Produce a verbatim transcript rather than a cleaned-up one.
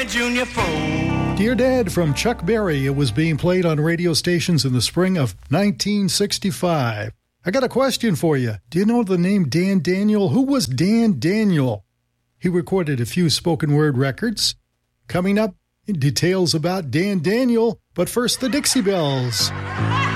Danny Junior fold. Dear Dad from Chuck Berry. It was being played on radio stations in the spring of nineteen sixty-five. I got a question for you. Do you know the name Dan Daniel? Who was Dan Daniel? He recorded a few spoken word records. Coming up, details about Dan Daniel, but first the Dixie Bells.